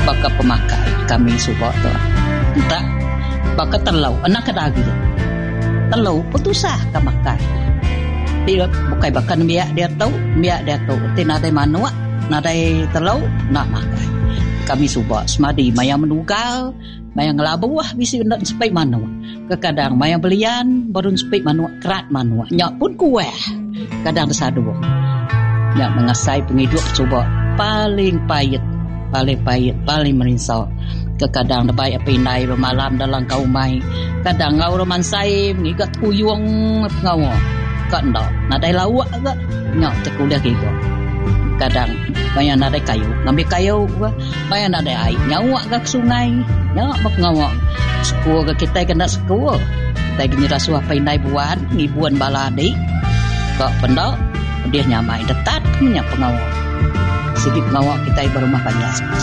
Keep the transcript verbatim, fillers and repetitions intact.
baka pemakai kami subak tu tak baka telau anak kedagi telau putusah ka makai dia bukai bakan biak dia tahu biak dia tahu tinadai manua nadai telau nak makai kami subak semadi maya menugal maya ngelabuah bisi nak sepai manua kadang maya belian baru sepai manua kerat manua nyak pun kueh kadang sadua nyak mengasai penghidup subak paling payet paling payet paling merinsau kadang debai apa indai bermalam dalam kau mai kadang ngau roman sai mengikat kuyung ngau kan dak nadai lawak ke nyok cekulah gitu kadang banyak nadai kayu ngambil kayu banyak nadai air nyawak ke sungai nyok mak ngau sekua ke kita kena sekua kita gini rasuah apa indai buat ngibuan baladi kok pendak dia nyamai detat punya pengawak sedikit pengawak kita berumah banyak